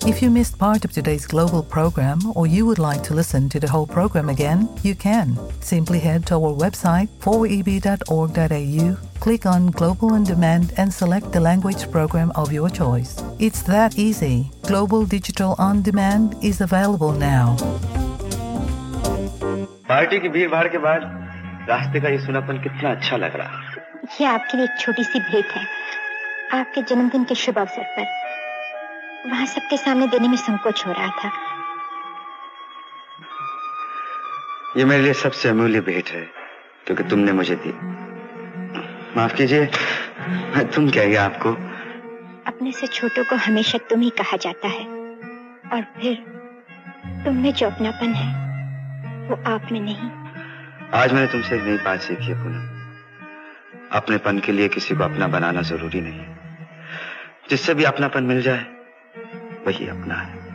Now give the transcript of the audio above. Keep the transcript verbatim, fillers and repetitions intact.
If you missed part of today's global program or you would like to listen to the whole program again, you can. Simply head to our website four e b dot org dot a u, click on Global On Demand and select the language program of your choice. It's that easy. Global Digital On Demand is available now. Party की भीड़ भाड़ के बाद रास्ते का ये सुनापन कितना अच्छा लग रहा। ये आपके लिए एक छोटी सी भेंट है, आपके जन्मदिन के शुभ अवसर पर। वहां सबके सामने देने में संकोच हो रहा था। ये मेरे लिए सबसे अमूल्य भेंट है क्योंकि तुमने मुझे दी। माफ कीजिए, मैं तुम कहेंगे आपको। अपने से छोटों को हमेशा तुम ही कहा जाता है और फिर तुम में जो अपनापन है वो आप में नहीं। आज मैंने तुमसे एक नई बात सीखी है पूनम। अपनेपन के लिए किसी को अपना बनाना जरूरी नहीं। जिससे भी अपनापन मिल जाए वही अपना है।